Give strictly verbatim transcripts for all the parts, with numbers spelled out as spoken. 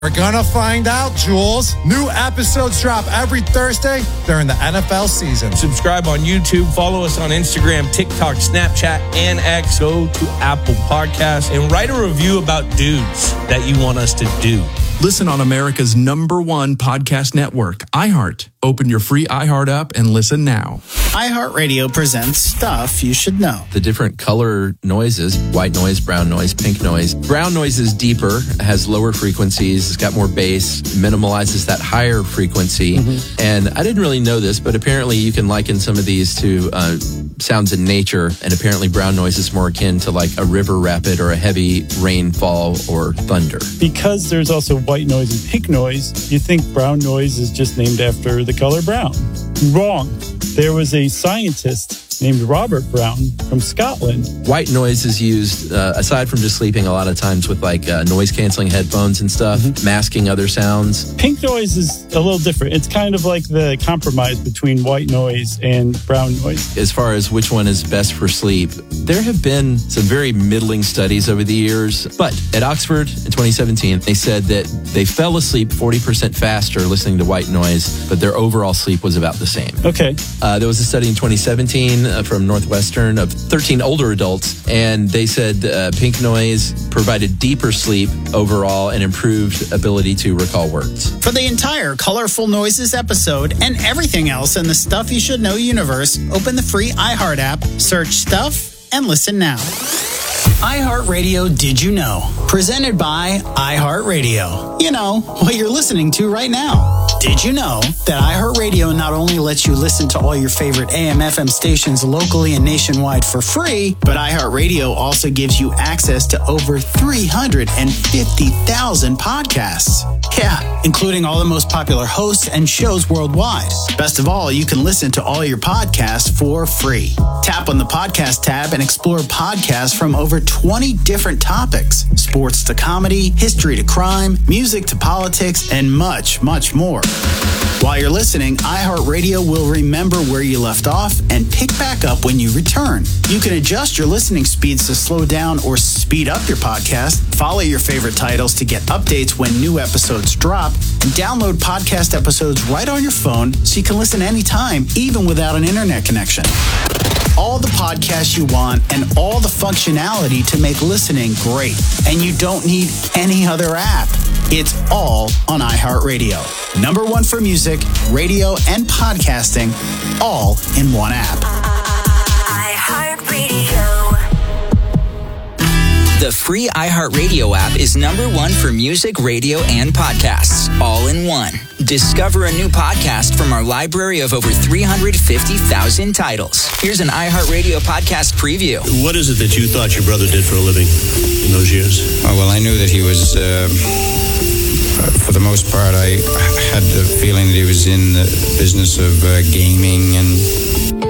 We're gonna find out, Jules. New episodes drop every Thursday during the N F L season. Subscribe on YouTube, follow us on Instagram, TikTok, Snapchat, and X. Go to Apple Podcasts and write a review about dudes that you want us to do. Listen on America's number one podcast network, iHeart. Open your free iHeart app and listen now. iHeartRadio presents Stuff You Should Know. The different color noises, white noise, brown noise, pink noise. Brown noise is deeper, has lower frequencies, it's got more bass, minimalizes that higher frequency. Mm-hmm. And I didn't really know this, but apparently you can liken some of these to uh, sounds in nature. And apparently brown noise is more akin to like a river rapid or a heavy rainfall or thunder. Because there's also white noise and pink noise, you think brown noise is just named after the color brown. Wrong. There was a scientist named Robert Brown from Scotland. White noise is used, uh, aside from just sleeping, a lot of times with like uh, noise-canceling headphones and stuff, mm-hmm. masking other sounds. Pink noise is a little different. It's kind of like the compromise between white noise and brown noise. As far as which one is best for sleep, there have been some very middling studies over the years. But at Oxford in twenty seventeen, they said that they fell asleep forty percent faster listening to white noise, but their overall sleep was about the same. Okay. Uh, there was a study in twenty seventeen uh, from Northwestern of thirteen older adults, and they said uh, pink noise provided deeper sleep overall and improved ability to recall words. For the entire Colorful Noises episode and everything else in the Stuff You Should Know universe, open the free iHeart app, search Stuff, and listen now. iHeartRadio Did You Know? Presented by iHeartRadio. You know, what you're listening to right now. Did you know that iHeartRadio not only lets you listen to all your favorite A M F M stations locally and nationwide for free, but iHeartRadio also gives you access to over three hundred fifty thousand podcasts. Yeah, including all the most popular hosts and shows worldwide. Best of all, you can listen to all your podcasts for free. Tap on the podcast tab and explore podcasts from over twenty different topics. Sports to comedy, history to crime, music to politics, and much, much more. While you're listening, iHeartRadio will remember where you left off and pick back up when you return. You can adjust your listening speeds to slow down or speed up your podcast, follow your favorite titles to get updates when new episodes drop, and download podcast episodes right on your phone so you can listen anytime, even without an internet connection. All the podcasts you want and all the functionality to make listening great. And you don't need any other app. It's all on iHeartRadio. Number one for music, radio, and podcasting, all in one app. iHeartRadio. The free iHeartRadio app is number one for music, radio, and podcasts, all in one. Discover a new podcast from our library of over three hundred fifty thousand titles. Here's an iHeartRadio podcast preview. What is it that you thought your brother did for a living in those years? Oh, well, I knew that he was, uh, for the most part, I had the feeling that he was in the business of uh, gaming. And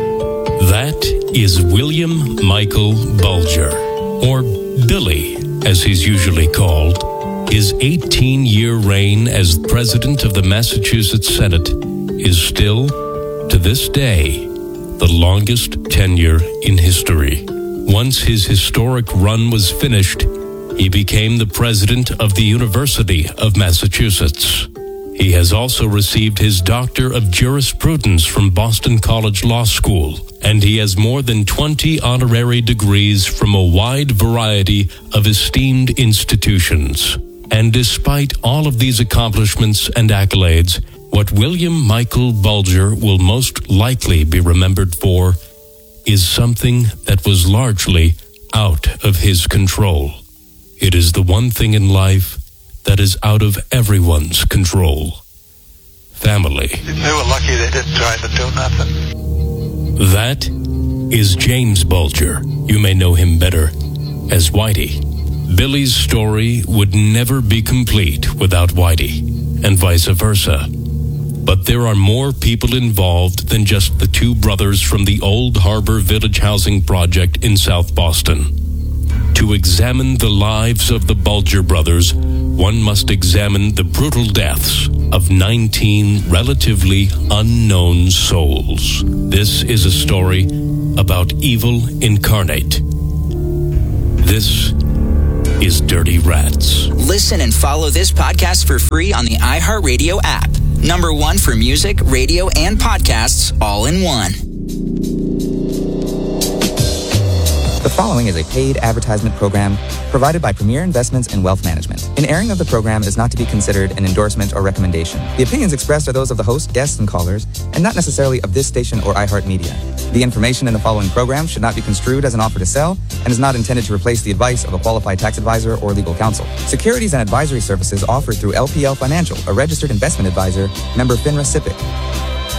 that is William Michael Bulger, or Billy, as he's usually called. His eighteen-year reign as president of the Massachusetts Senate is still, to this day, the longest tenure in history. Once his historic run was finished, he became the president of the University of Massachusetts. He has also received his Doctor of Jurisprudence from Boston College Law School, and he has more than twenty honorary degrees from a wide variety of esteemed institutions. And despite all of these accomplishments and accolades, what William Michael Bulger will most likely be remembered for is something that was largely out of his control. It is the one thing in life that is out of everyone's control. Family. They were lucky they didn't try to do nothing. That is James Bulger. You may know him better as Whitey. Billy's story would never be complete without Whitey, and vice versa. But there are more people involved than just the two brothers from the Old Harbor Village Housing Project in South Boston. To examine the lives of the Bulger brothers, one must examine the brutal deaths of nineteen relatively unknown souls. This is a story about evil incarnate. This is Dirty Rats. Listen and follow this podcast for free on the iHeartRadio app. Number one for music, radio, and podcasts all in one. The following is a paid advertisement program provided by Premier Investments and Wealth Management. An airing of the program is not to be considered an endorsement or recommendation. The opinions expressed are those of the host, guests, and callers, and not necessarily of this station or iHeartMedia. The information in the following program should not be construed as an offer to sell and is not intended to replace the advice of a qualified tax advisor or legal counsel. Securities and advisory services offered through L P L Financial, a registered investment advisor, member FINRA S I P C.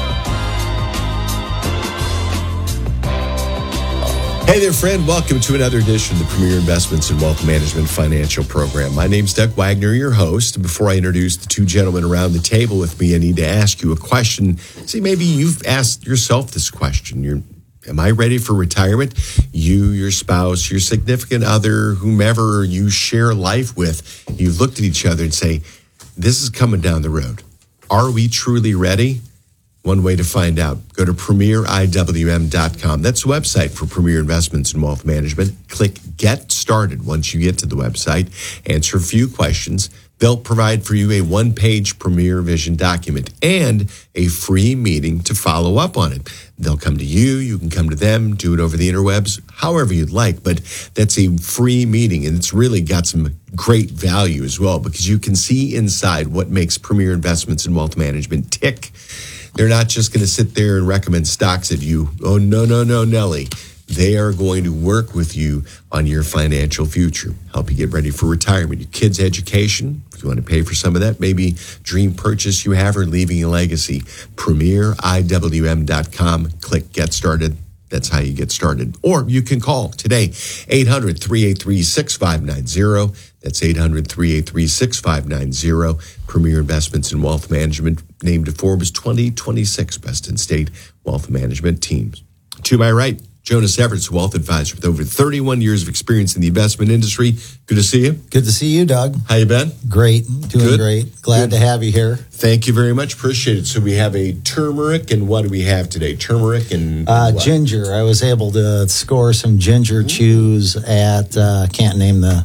Hey there, friend. Welcome to another edition of the Premier Investments and Wealth Management Financial Program. My name's Doug Wagner, your host. Before I introduce the two gentlemen around the table with me, I need to ask you a question. See, maybe you've asked yourself this question. You're, am I ready for retirement? You, your spouse, your significant other, whomever you share life with, you've looked at each other and say, this is coming down the road. Are we truly ready? One way to find out, go to premier I W M dot com. That's the website for Premier Investments and Wealth Management. Click Get Started once you get to the website. Answer a few questions. They'll provide for you a one-page Premier Vision document and a free meeting to follow up on it. They'll come to you. You can come to them, do it over the interwebs, however you'd like. But that's a free meeting, and it's really got some great value as well because you can see inside what makes Premier Investments and Wealth Management tick. They're not just going to sit there and recommend stocks at you. Oh, no, no, no, Nelly. They are going to work with you on your financial future, help you get ready for retirement, your kids' education. If you want to pay for some of that, maybe dream purchase you have or leaving a legacy. premier I W M dot com. Click Get Started. That's how you get started. Or you can call today, eight hundred, three eight three, six five nine zero. That's eight hundred, three eight three, six five nine zero. Premier Investments and Wealth Management named to Forbes twenty twenty-six Best in State Wealth Management Teams. To my right, Jonas Everts, wealth advisor with over thirty-one years of experience in the investment industry. Good to see you. Good to see you, Doug. How you been? Great. Doing Good. great. Glad Good. to have you here. Thank you very much. Appreciate it. So we have a turmeric, and what do we have today? Turmeric and uh, ginger. I was able to score some ginger mm-hmm. chews at, uh, can't name the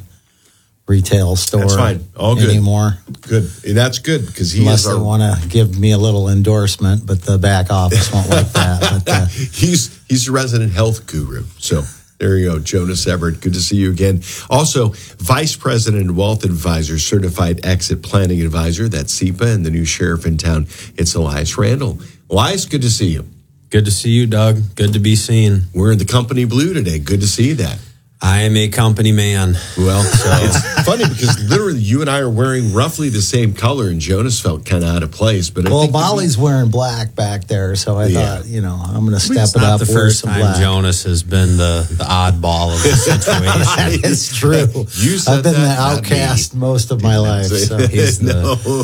retail store. That's fine. All good. Anymore. Good. And that's good because he Unless is our... they want to give me a little endorsement, but the back office won't like that. But, uh... he's he's a resident health guru. So there you go, Jonas Everett. Good to see you again. Also, Vice President and Wealth Advisor, Certified Exit Planning Advisor. That's S E P A, and the new sheriff in town. It's Elias Randall. Elias, good to see you. Good to see you, Doug. Good to be seen. We're in the company blue today. Good to see that. I am a company man. Well, so. It's funny because literally you and I are wearing roughly the same color, and Jonas felt kind of out of place. But I well, think Molly's we... wearing black back there, so I yeah. thought, you know, I'm going to step it's it not up. The first time black. Jonas has been the, the oddball of the situation. It's true. You said I've been that, the outcast most of my life. So. He's the...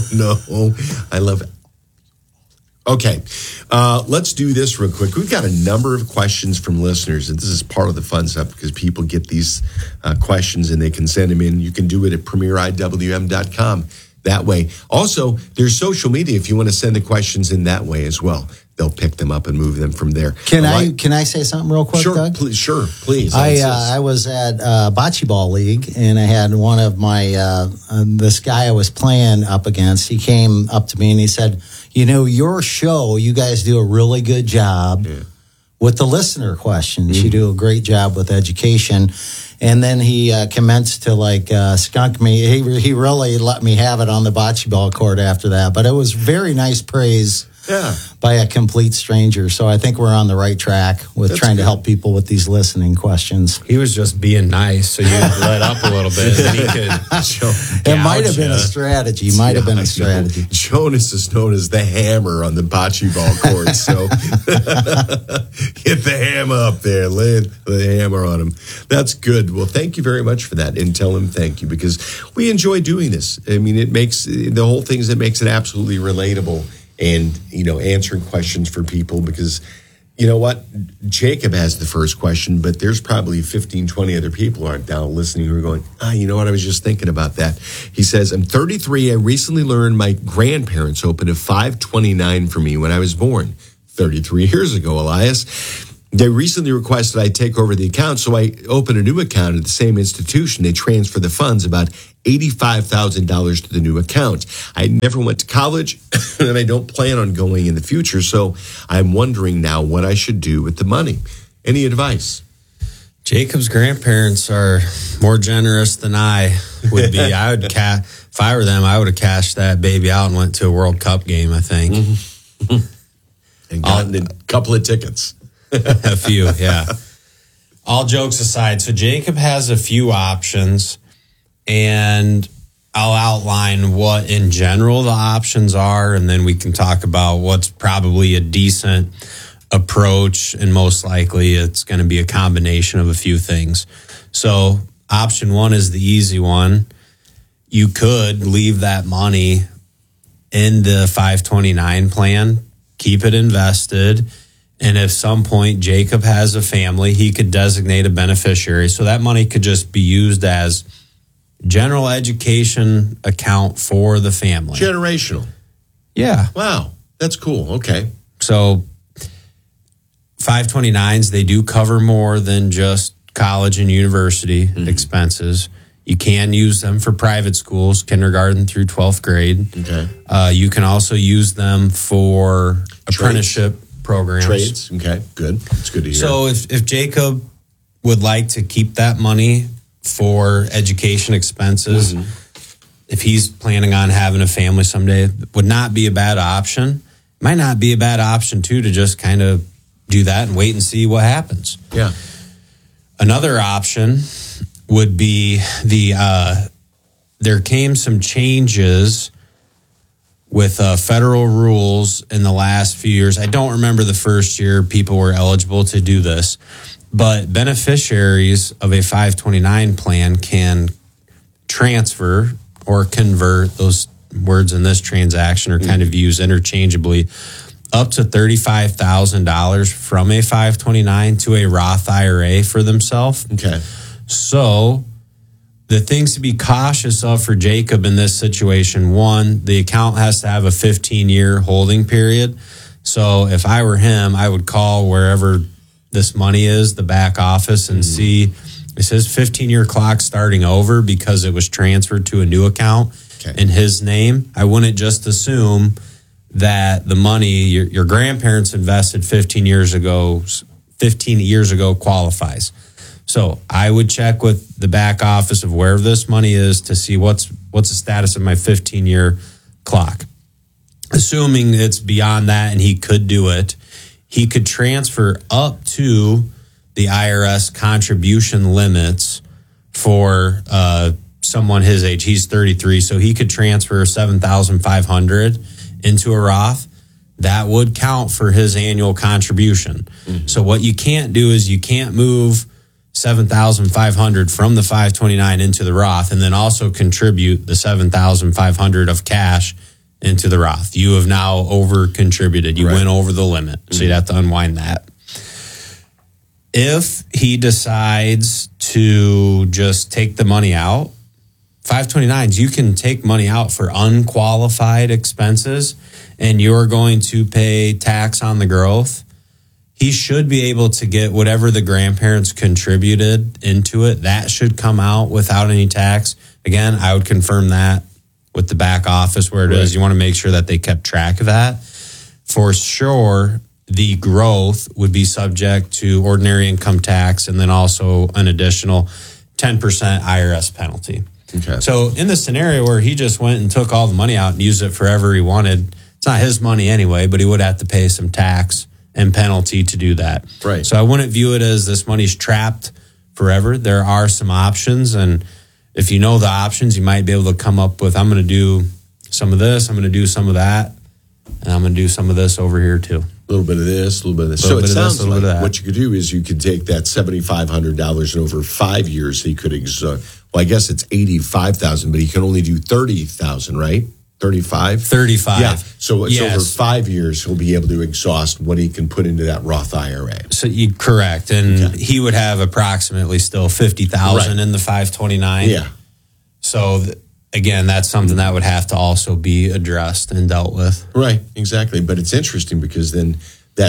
No, no, I love it. Okay, uh, let's do this real quick. We've got a number of questions from listeners, and this is part of the fun stuff because people get these uh, questions and they can send them in. You can do it at premier I W M dot com that way. Also, there's social media if you want to send the questions in that way as well. They'll pick them up and move them from there. Can I can I say something real quick, sure, Doug? Please, sure, please. I uh, I was at uh, Bocce Ball League, and I had one of my, uh, uh, this guy I was playing up against, he came up to me and he said, you know, your show, you guys do a really good job yeah. with the listener questions. Mm-hmm. You do a great job with education. And then he uh, commenced to like uh, skunk me. He he really let me have it on the bocce ball court after that. But it was very nice praise yeah. by a complete stranger. So I think we're on the right track with That's trying good. to help people with these listening questions. He was just being nice, so you let up a little bit. And he could show, it might have been a strategy. Might yeah, have been a strategy. Jonas is known as the hammer on the bocce ball court. So get the hammer up there. Lay the hammer on him. That's good. Well, thank you very much for that, and tell him thank you because we enjoy doing this. I mean, it makes the whole thing is it makes it absolutely relatable, and you know, answering questions for people because you know what, Jacob has the first question, but there's probably fifteen, twenty other people aren't down listening who are going, ah, you know what, I was just thinking about that. He says, I'm thirty-three. I recently learned my grandparents opened a five twenty-nine for me when I was born thirty-three years ago, Elias. They recently requested I take over the account, so I open a new account at the same institution. They transfer the funds, about eighty-five thousand dollars to the new account. I never went to college, and I don't plan on going in the future, so I'm wondering now what I should do with the money. Any advice? Jacob's grandparents are more generous than I would be. I would ca- if I were them, I would have cashed that baby out and went to a World Cup game, I think. And gotten a couple of tickets. A few, yeah. All jokes aside, so Jacob has a few options, and I'll outline what in general the options are, and then we can talk about what's probably a decent approach, and most likely it's going to be a combination of a few things. So option one is the easy one. You could leave that money in the five twenty-nine plan, keep it invested, and if some point Jacob has a family, he could designate a beneficiary. So that money could just be used as general education account for the family. Generational. Yeah. Wow. That's cool. Okay. So five twenty-nines, they do cover more than just college and university mm-hmm. expenses. You can use them for private schools, kindergarten through twelfth grade. Okay. Uh, you can also use them for Trades. apprenticeship programs. Trades. Okay, good. It's good to hear. So if, if Jacob would like to keep that money for education expenses, mm-hmm. if he's planning on having a family someday, would not be a bad option. Might not be a bad option, too, to just kind of do that and wait and see what happens. Yeah. Another option would be the, uh, there came some changes with uh, federal rules in the last few years. I don't remember the first year people were eligible to do this, but beneficiaries of a five twenty-nine plan can transfer or convert, those words in this transaction are kind of used interchangeably, up to thirty-five thousand dollars from a five twenty-nine to a Roth I R A for themselves. Okay. So the things to be cautious of for Jacob in this situation, one, the account has to have a fifteen-year holding period. So if I were him, I would call wherever this money is, the back office, and mm-hmm. see, it says fifteen-year clock starting over because it was transferred to a new account okay. in his name. I wouldn't just assume that the money your, your grandparents invested fifteen years ago, fifteen years ago qualifies. So I would check with the back office of wherever this money is to see what's what's the status of my fifteen-year clock. Assuming it's beyond that and he could do it, he could transfer up to the I R S contribution limits for uh, someone his age. He's thirty-three, so he could transfer seven thousand five hundred dollars into a Roth. That would count for his annual contribution. Mm-hmm. So what you can't do is you can't move seven thousand five hundred dollars from the five twenty-nine into the Roth and then also contribute the seven thousand five hundred dollars of cash into the Roth. You have now over contributed. You right. went over the limit. So mm-hmm. you'd have to unwind that. If he decides to just take the money out, five twenty-nines, you can take money out for unqualified expenses and you're going to pay tax on the growth. He should be able to get whatever the grandparents contributed into it. That should come out without any tax. Again, I would confirm that with the back office where it right. is. You want to make sure that they kept track of that. For sure, the growth would be subject to ordinary income tax and then also an additional ten percent I R S penalty. Okay. So in the scenario where he just went and took all the money out and used it for whatever he wanted, it's not his money anyway, but he would have to pay some tax and penalty to do that. Right. So I wouldn't view it as this money's trapped forever. There are some options, and if you know the options, you might be able to come up with, I'm going to do some of this, I'm going to do some of that, and I'm going to do some of this over here too. A little bit of this, a little bit of this. So it sounds this, like what you could do is you could take that seven thousand five hundred dollars and over five years he could exert. Well, I guess it's eighty-five thousand dollars, but he can only do thirty thousand dollars, right? thirty-five? thirty-five. Yeah. So it's yes. over five years he'll be able to exhaust what he can put into that Roth I R A. So you correct. And okay. he would have approximately still fifty thousand right. in the five twenty-nine. Yeah. So th- again, that's something that would have to also be addressed and dealt with. Right, exactly. But it's interesting because then that's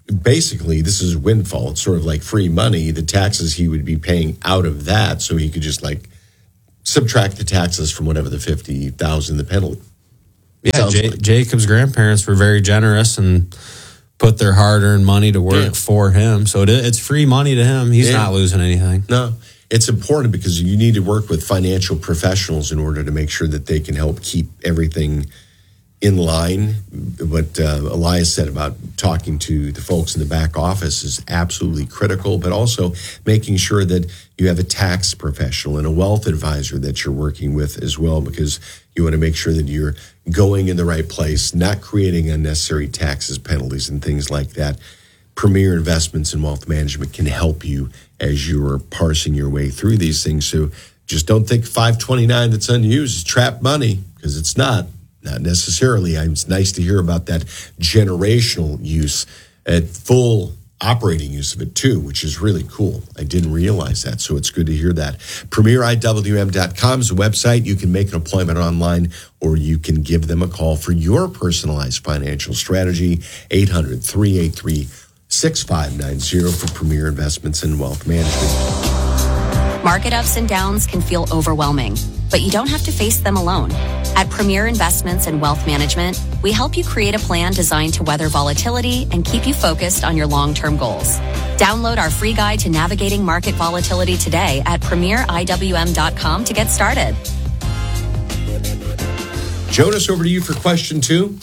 basically, this is windfall. It's sort of like free money. The taxes he would be paying out of that, so he could just like subtract the taxes from whatever the fifty thousand the penalty. Yeah, J- like. Jacob's grandparents were very generous and put their hard-earned money to work Yeah. for him. So it, it's free money to him. He's Yeah. not losing anything. No, it's important because you need to work with financial professionals in order to make sure that they can help keep everything in line. What uh, Elias said about talking to the folks in the back office is absolutely critical, but also making sure that you have a tax professional and a wealth advisor that you're working with as well, because you want to make sure that you're going in the right place, not creating unnecessary taxes, penalties, and things like that. Premier Investments in Wealth Management can help you as you're parsing your way through these things. So just don't think five twenty-nine that's unused is trapped money, because it's not. Not necessarily. It's nice to hear about that generational use at full operating use of it too, which is really cool. I didn't realize that, so it's good to hear that. Premier I W M dot com is a website. You can make an appointment online, or you can give them a call for your personalized financial strategy. eight hundred, three eight three, six five nine zero for Premier Investments in Wealth Management. Market ups and downs can feel overwhelming, but you don't have to face them alone. At Premier Investments and Wealth Management, we help you create a plan designed to weather volatility and keep you focused on your long-term goals. Download our free guide to navigating market volatility today at premier I W M dot com to get started. Jonas, over to you for question two.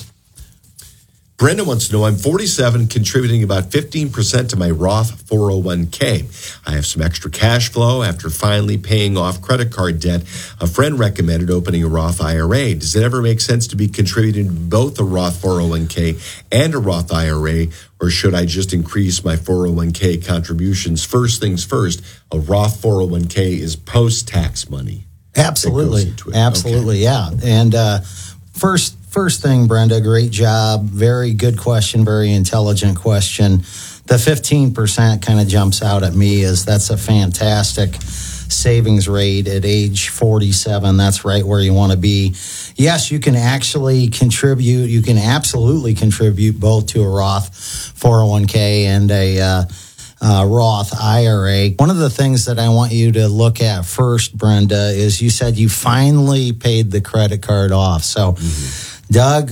Brenda wants to know, I'm forty-seven, contributing about fifteen percent to my Roth four oh one k. I have some extra cash flow after finally paying off credit card debt. A friend recommended opening a Roth I R A. Does it ever make sense to be contributing to both a Roth four oh one k and a Roth I R A, or should I just increase my four oh one k contributions? First things first, a Roth four oh one k is post-tax money. Absolutely. Absolutely, okay. Yeah. And uh, first first thing, Brenda, great job. Very good question, very intelligent question. The fifteen percent kind of jumps out at me as that's a fantastic savings rate at age forty-seven. That's right where you want to be. Yes, you can actually contribute. You can absolutely contribute both to a Roth four oh one k and a uh, uh, Roth I R A. One of the things that I want you to look at first, Brenda, is you said you finally paid the credit card off. So, mm-hmm. Doug,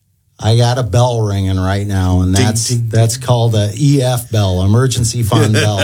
I got a bell ringing right now, and that's ding, ding, that's ding. called a E F bell, emergency fund bell.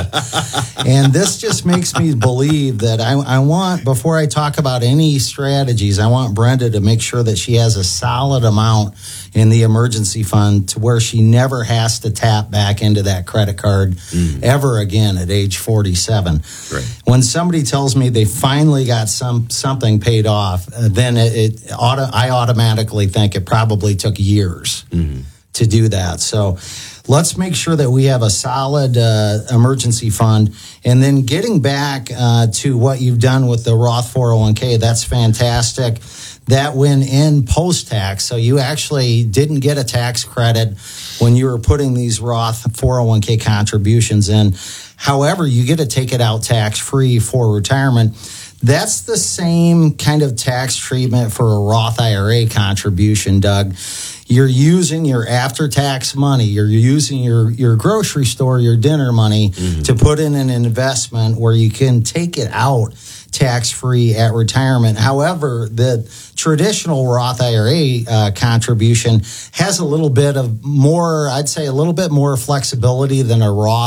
And this just makes me believe that I, I want, before I talk about any strategies, I want Brenda to make sure that she has a solid amount in the emergency fund to where she never has to tap back into that credit card mm. ever again at age forty-seven. Right. When somebody tells me they finally got some something paid off, uh, then it, it auto, I automatically think it probably took years mm-hmm. to do that. So let's make sure that we have a solid uh, emergency fund. And then getting back uh, to what you've done with the Roth four oh one k, that's fantastic. That went in post-tax, so you actually didn't get a tax credit when you were putting these Roth four oh one k contributions in. However, you get to take it out tax-free for retirement. That's the same kind of tax treatment for a Roth I R A contribution, Doug. You're using your after-tax money. You're using your, your grocery store, your dinner money mm-hmm. to put in an investment where you can take it out tax-free at retirement. However, the traditional Roth I R A uh, contribution has a little bit of more, I'd say a little bit more flexibility than a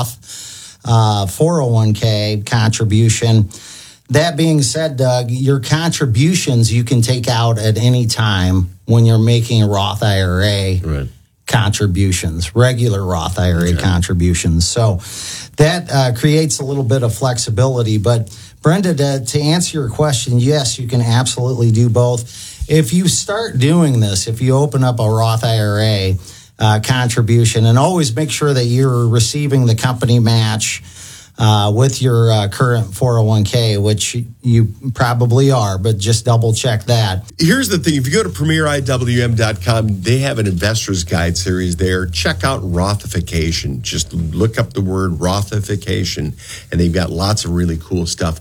Roth uh, four oh one k contribution. That being said, Doug, your contributions you can take out at any time when you're making a Roth I R A right. contributions, regular Roth I R A okay. contributions. So that uh, creates a little bit of flexibility. But Brenda, to, to answer your question, yes, you can absolutely do both. If you start doing this, if you open up a Roth I R A uh, contribution, and always make sure that you're receiving the company match Uh, with your uh, current four oh one k, which you probably are, but just double check that. Here's the thing. If you go to premier I W M dot com, they have an investor's guide series there. Check out Rothification. Just look up the word Rothification, and they've got lots of really cool stuff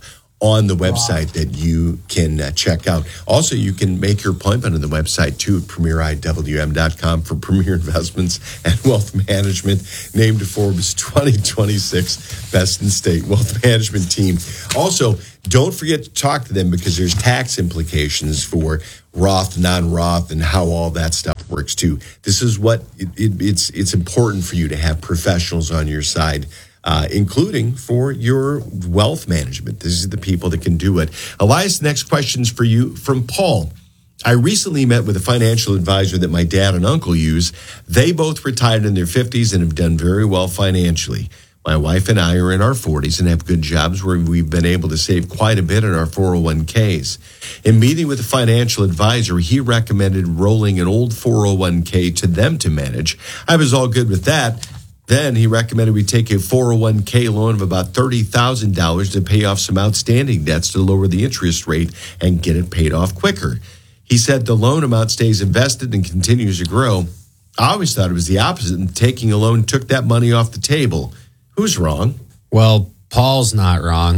on the website that you can uh, check out. Also, you can make your appointment on the website too at premier I W M dot com for Premier Investments and Wealth Management, named Forbes twenty twenty-six Best in State Wealth Management Team. Also, don't forget to talk to them because there's tax implications for Roth, non-Roth, and how all that stuff works too. This is what it, it, it's it's important for you to have professionals on your side, uh, including for your wealth management. These are the people that can do it. Elias, next question's for you from Paul. I recently met with a financial advisor that my dad and uncle use. They both retired in their fifties and have done very well financially. My wife and I are in our forties and have good jobs where we've been able to save quite a bit in our four oh one k's. In meeting with a financial advisor, he recommended rolling an old four oh one k to them to manage. I was all good with that. Then he recommended we take a four oh one k loan of about thirty thousand dollars to pay off some outstanding debts to lower the interest rate and get it paid off quicker. He said the loan amount stays invested and continues to grow. I always thought it was the opposite, and taking a loan took that money off the table. Who's wrong? Well, Paul's not wrong.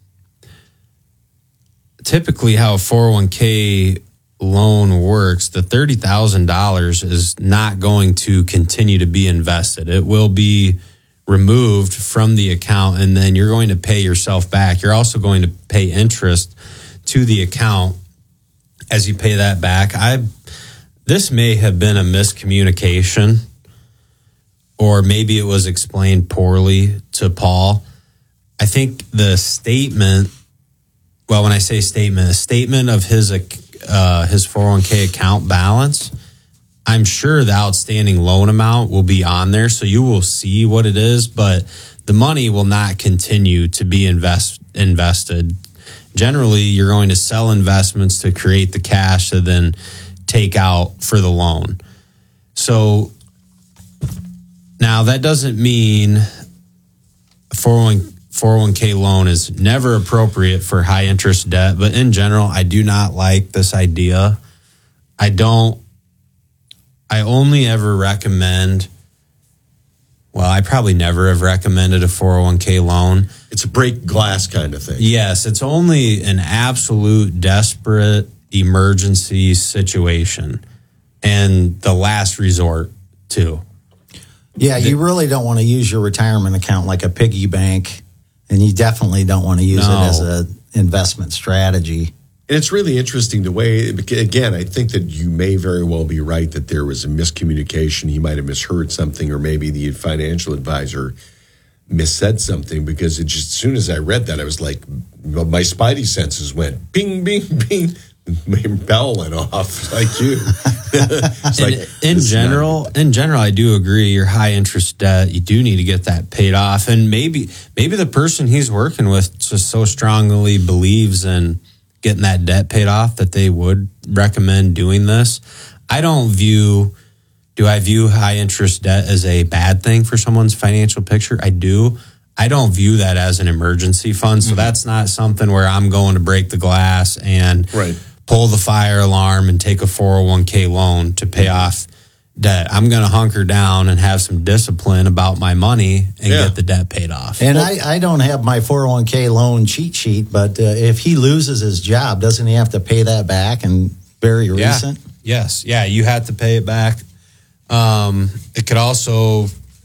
Typically, how a four oh one k loan works, the thirty thousand dollars is not going to continue to be invested. It will be removed from the account, and then you're going to pay yourself back. You're also going to pay interest to the account as you pay that back. I this may have been a miscommunication, or maybe it was explained poorly to Paul. I think the statement, well, when I say statement, a statement of his uh, his four oh one k account balance, I'm sure the outstanding loan amount will be on there, so you will see what it is, but the money will not continue to be invest invested. Generally, you're going to sell investments to create the cash to then take out for the loan. So now that doesn't mean a four oh one k loan is never appropriate for high interest debt, but in general, I do not like this idea. I don't, I only ever recommend, well, I probably never have recommended a four oh one k loan. It's a break glass kind of thing. Yes, it's only an absolute desperate emergency situation and the last resort too. Yeah, you really don't want to use your retirement account like a piggy bank, and you definitely don't want to use No. it as an investment strategy. And it's really interesting the way, again, I think that you may very well be right that there was a miscommunication. He might have misheard something, or maybe the financial advisor missaid something, because it just, as soon as I read that, I was like, my spidey senses went bing, bing, bing. My bell went off like you. It's in, like, in general, not- in general, I do agree. Your high interest debt, you do need to get that paid off, and maybe maybe the person he's working with just so strongly believes in getting that debt paid off that they would recommend doing this. I don't view. Do I view high interest debt as a bad thing for someone's financial picture? I do. I don't view that as an emergency fund, so mm-hmm. that's not something where I'm going to break the glass and right. pull the fire alarm and take a four oh one k loan to pay off debt. I'm going to hunker down and have some discipline about my money and Yeah. get the debt paid off. And I, I don't have my four oh one k loan cheat sheet, but uh, if he loses his job, doesn't he have to pay that back? And very Yeah. recent? Yes. Yeah, you have to pay it back. Um, it could also,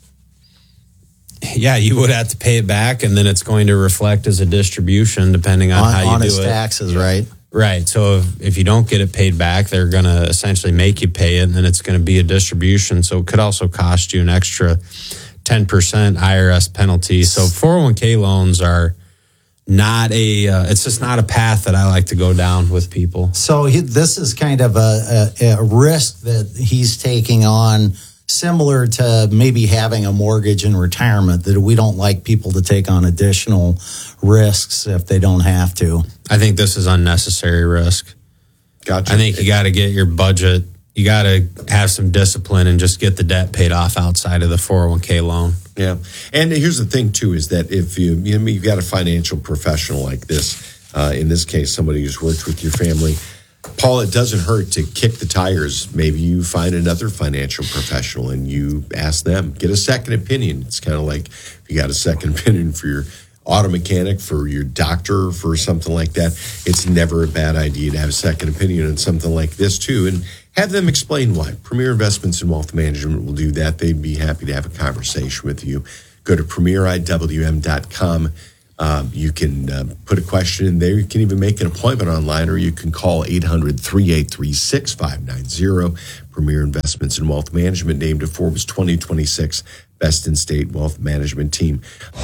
yeah, you would have to pay it back, and then it's going to reflect as a distribution depending on, On, how you on do his it. taxes, right? Right. So if, if you don't get it paid back, they're going to essentially make you pay it, and then it's going to be a distribution. So it could also cost you an extra ten percent I R S penalty. So four oh one k loans are not a, uh, it's just not a path that I like to go down with people. So he, this is kind of a, a, a risk that he's taking on, similar to maybe having a mortgage in retirement, that we don't like people to take on additional risks if they don't have to. I think this is unnecessary risk. Gotcha. I think you got to get your budget, you got to have some discipline and just get the debt paid off outside of the four oh one k loan. Yeah. And here's the thing, too, is that if you, you know, you've got a financial professional like this, uh, in this case, somebody who's worked with your family, Paul, it doesn't hurt to kick the tires. Maybe you find another financial professional and you ask them, get a second opinion. It's kind of like if you got a second opinion for your auto mechanic, for your doctor, for something like that, it's never a bad idea to have a second opinion on something like this too, and have them explain why. Premier Investments and Wealth Management will do that. They'd be happy to have a conversation with you. Go to premier i w m dot com. Um, you can uh, put a question in there. You can even make an appointment online, or you can call eight hundred, three eight three, six five nine zero. Premier Investments and Wealth Management, named a Forbes twenty twenty-six Best in State Wealth Management Team.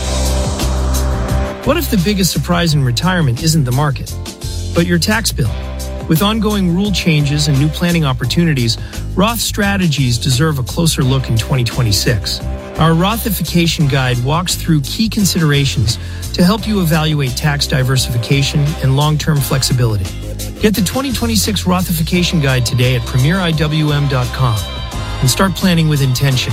What if the biggest surprise in retirement isn't the market, but your tax bill? With ongoing rule changes and new planning opportunities, Roth strategies deserve a closer look in twenty twenty-six. Our Rothification Guide walks through key considerations to help you evaluate tax diversification and long-term flexibility. Get the twenty twenty-six Rothification Guide today at premier i w m dot com and start planning with intention.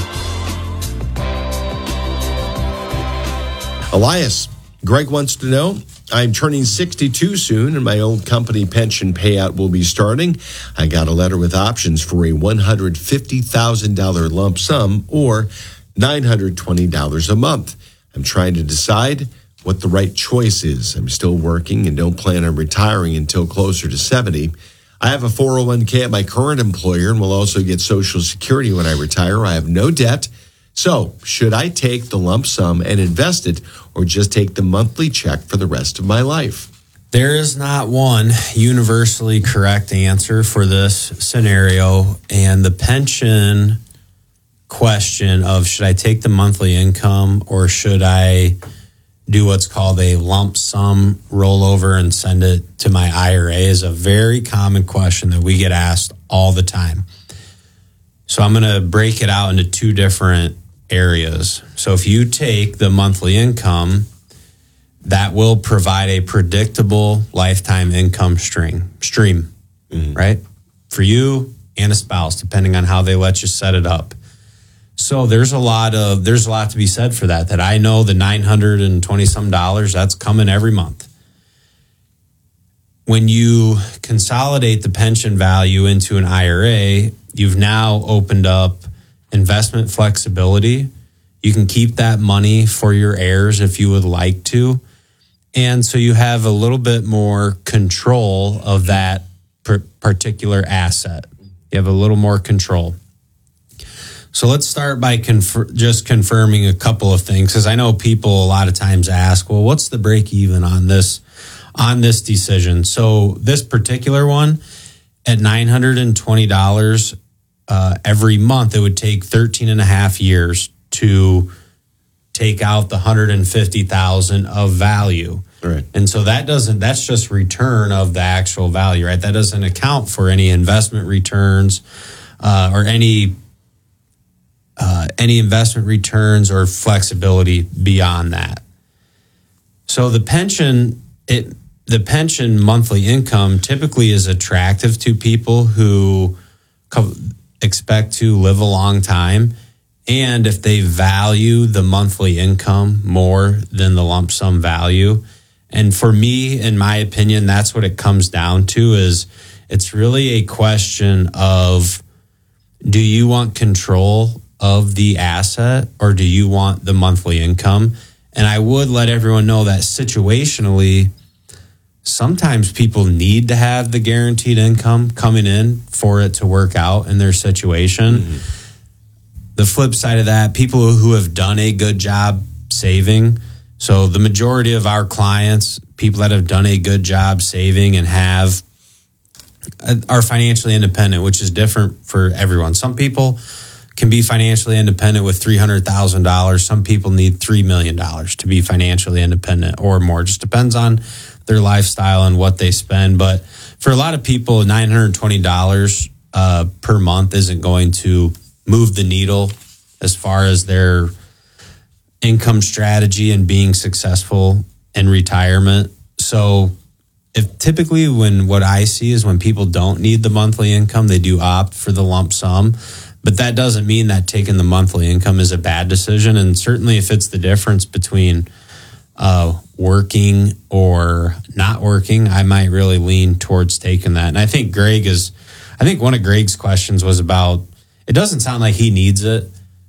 Elias, Greg wants to know, I'm turning sixty-two soon, and my old company pension payout will be starting. I got a letter with options for a one hundred fifty thousand dollars lump sum or nine hundred twenty dollars a month. I'm trying to decide what the right choice is. I'm still working and don't plan on retiring until closer to seventy. I have a four oh one k at my current employer and will also get Social Security when I retire. I have no debt. So, should I take the lump sum and invest it, or just take the monthly check for the rest of my life? There is not one universally correct answer for this scenario. And the pension question of should I take the monthly income or should I do what's called a lump sum rollover and send it to my I R A is a very common question that we get asked all the time. So I'm going to break it out into two different areas. So if you take the monthly income, that will provide a predictable lifetime income string, stream, mm-hmm. right? For you and a spouse, depending on how they let you set it up. So there's a lot of, there's a lot to be said for that, that I know the nine hundred twenty some dollars, that's coming every month. When you consolidate the pension value into an I R A, you've now opened up investment flexibility. You can keep that money for your heirs if you would like to. And so you have a little bit more control of that particular asset. You have a little more control. So let's start by confer- just confirming a couple of things, because I know people a lot of times ask, well, what's the break even on this, on this decision? So this particular one at nine hundred twenty dollars uh, every month, it would take thirteen and a half years to take out the one hundred fifty thousand of value. Right. And so that doesn't, that's just return of the actual value, right? That doesn't account for any investment returns uh, or any uh, any investment returns or flexibility beyond that. So the pension, it the pension monthly income typically is attractive to people who co- expect to live a long time. And if they value the monthly income more than the lump sum value. And for me, in my opinion, that's what it comes down to is it's really a question of, do you want control of the asset or do you want the monthly income? And I would let everyone know that situationally, sometimes people need to have the guaranteed income coming in for it to work out in their situation. Mm-hmm. The flip side of that, people who have done a good job saving. So the majority of our clients, people that have done a good job saving and have are financially independent, which is different for everyone. Some people can be financially independent with three hundred thousand dollars. Some people need three million dollars to be financially independent or more. Just depends on their lifestyle and what they spend. But for a lot of people, nine hundred twenty dollars uh, per month isn't going to move the needle as far as their income strategy and being successful in retirement. So if typically when what I see is when people don't need the monthly income, they do opt for the lump sum. But that doesn't mean that taking the monthly income is a bad decision. And certainly if it's the difference between uh, working or not working, I might really lean towards taking that. And I think Greg is, I think one of Greg's questions was about, it doesn't sound like he needs it.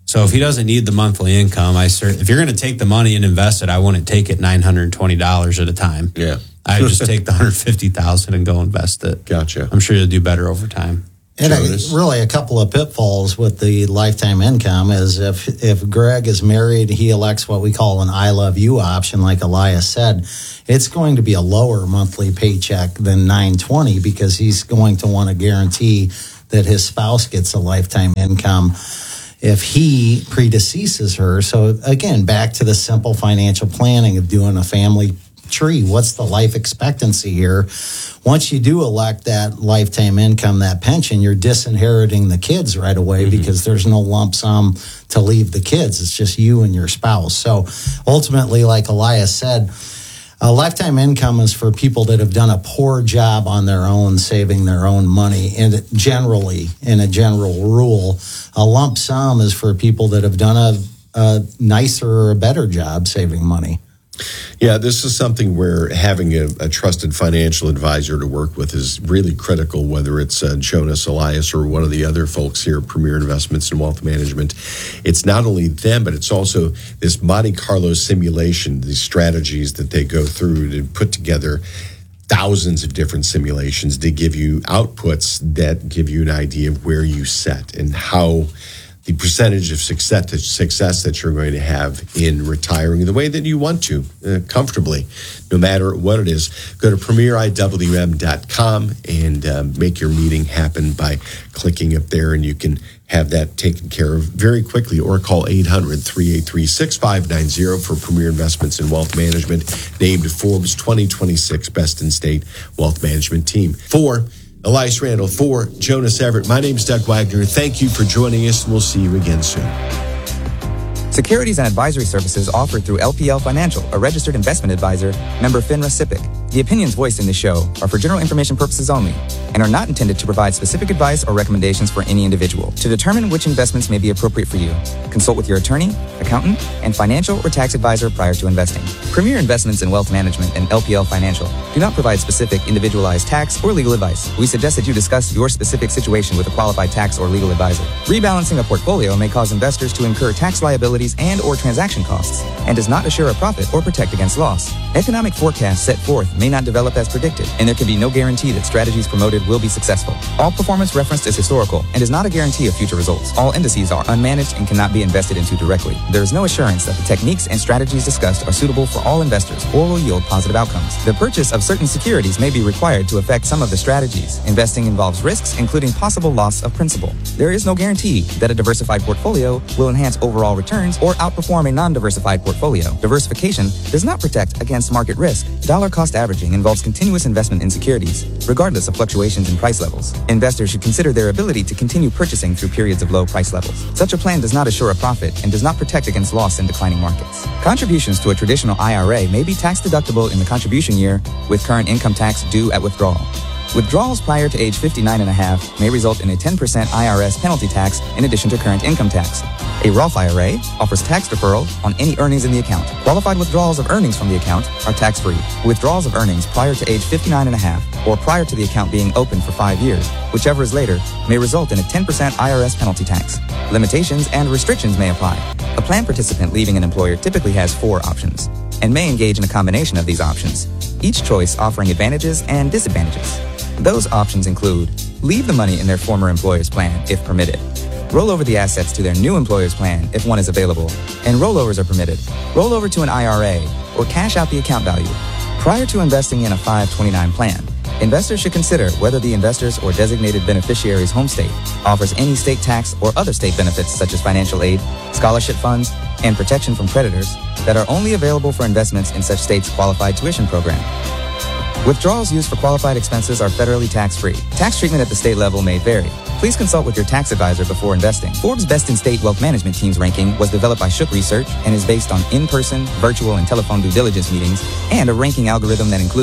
So if he doesn't need the monthly income, I cert- if you're going to take the money and invest it, I wouldn't take it nine hundred twenty dollars at a time. Yeah. I just take the one hundred fifty thousand dollars and go invest it. Gotcha. I'm sure you'll do better over time. And I, really, a couple of pitfalls with the lifetime income is if if Greg is married, he elects what we call an I love you option, like Elias said. It's going to be a lower monthly paycheck than nine twenty because he's going to want to guarantee that his spouse gets a lifetime income if he predeceases her. So again, back to the simple financial planning of doing a family tree. What's the life expectancy here? Once you do elect that lifetime income, that pension, you're disinheriting the kids right away mm-hmm. because there's no lump sum to leave the kids. It's just you and your spouse. So ultimately, like Elias said, a lifetime income is for people that have done a poor job on their own, saving their own money. And generally, in a general rule, a lump sum is for people that have done a, a nicer or a better job saving money. Yeah, this is something where having a, a trusted financial advisor to work with is really critical, whether it's uh, Jonas, Elias, or one of the other folks here at Premier Investments and Wealth Management. It's not only them, but it's also this Monte Carlo simulation, these strategies that they go through to put together thousands of different simulations to give you outputs that give you an idea of where you set and how the percentage of success, success that you're going to have in retiring the way that you want to, uh, comfortably, no matter what it is. Go to premier I W M dot com and uh, make your meeting happen by clicking up there, and you can have that taken care of very quickly, or call eight hundred, three eight three, six five nine zero for Premier Investments in Wealth Management, named Forbes twenty twenty-six Best in State Wealth Management Team. For Elias Randall, for Jonas Everett, my name is Doug Wagner. Thank you for joining us, and we'll see you again soon. Securities and advisory services offered through L P L Financial, a registered investment advisor, member FINRA SIPC. The opinions voiced in this show are for general information purposes only and are not intended to provide specific advice or recommendations for any individual. To determine which investments may be appropriate for you, consult with your attorney, accountant, and financial or tax advisor prior to investing. Premier Investments in Wealth Management and L P L Financial do not provide specific individualized tax or legal advice. We suggest that you discuss your specific situation with a qualified tax or legal advisor. Rebalancing a portfolio may cause investors to incur tax liabilities and or transaction costs and does not assure a profit or protect against loss. Economic forecasts set forth may not develop as predicted, and there can be no guarantee that strategies promoted will be successful. All performance referenced is historical and is not a guarantee of future results. All indices are unmanaged and cannot be invested into directly. There is no assurance that the techniques and strategies discussed are suitable for all investors or will yield positive outcomes. The purchase of certain securities may be required to affect some of the strategies. Investing involves risks, including possible loss of principal. There is no guarantee that a diversified portfolio will enhance overall returns or outperform a non-diversified portfolio. Diversification does not protect against market risk. Dollar cost averaging involves continuous investment in securities, regardless of fluctuations in price levels. Investors should consider their ability to continue purchasing through periods of low price levels. Such a plan does not assure a profit and does not protect against loss in declining markets. Contributions to a traditional I R A may be tax deductible in the contribution year, with current income tax due at withdrawal. Withdrawals prior to age fifty-nine and a half may result in a ten percent I R S penalty tax in addition to current income tax. A Roth I R A offers tax deferral on any earnings in the account. Qualified withdrawals of earnings from the account are tax-free. Withdrawals of earnings prior to age fifty-nine and a half or prior to the account being open for five years, whichever is later, may result in a ten percent I R S penalty tax. Limitations and restrictions may apply. A plan participant leaving an employer typically has four options and may engage in a combination of these options, each choice offering advantages and disadvantages. Those options include leave the money in their former employer's plan if permitted, roll over the assets to their new employer's plan if one is available, and rollovers are permitted, roll over to an I R A, or cash out the account value. Prior to investing in a five twenty-nine plan, investors should consider whether the investor's or designated beneficiary's home state offers any state tax or other state benefits such as financial aid, scholarship funds, and protection from creditors that are only available for investments in such state's qualified tuition program. Withdrawals used for qualified expenses are federally tax-free. Tax treatment at the state level may vary. Please consult with your tax advisor before investing. Forbes Best in State Wealth Management Team's ranking was developed by Shook Research and is based on in-person, virtual, and telephone due diligence meetings and a ranking algorithm that includes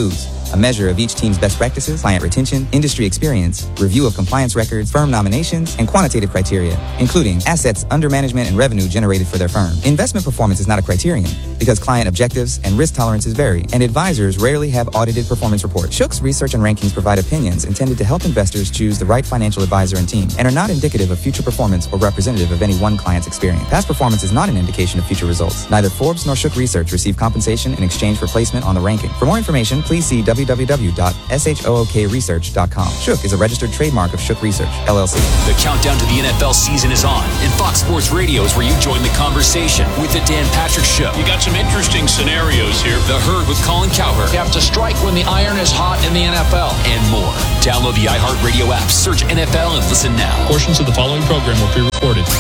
a measure of each team's best practices, client retention, industry experience, review of compliance records, firm nominations, and quantitative criteria, including assets under management and revenue generated for their firm. Investment performance is not a criterion because client objectives and risk tolerances vary, and advisors rarely have audited performance reports. Shook's research and rankings provide opinions intended to help investors choose the right financial advisor and team, and are not indicative of future performance or representative of any one client's experience. Past performance is not an indication of future results. Neither Forbes nor Shook Research receive compensation in exchange for placement on the ranking. For more information, please see w w w dot shook research dot com. Shook is a registered trademark of Shook Research, L L C. The countdown to the N F L season is on, and Fox Sports Radio is where you join the conversation with the Dan Patrick Show. You got some interesting scenarios here. The Herd with Colin Cowherd. You have to strike when the iron is hot in the N F L. And more. Download the iHeartRadio app, search N F L, and listen now. Portions of the following program will be recorded.